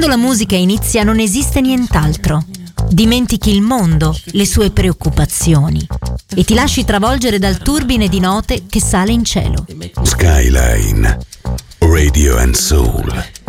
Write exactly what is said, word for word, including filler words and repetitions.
Quando la musica inizia non esiste nient'altro. Dimentichi il mondo, le sue preoccupazioni e ti lasci travolgere dal turbine di note che sale in cielo. Skyline Radio and Soul.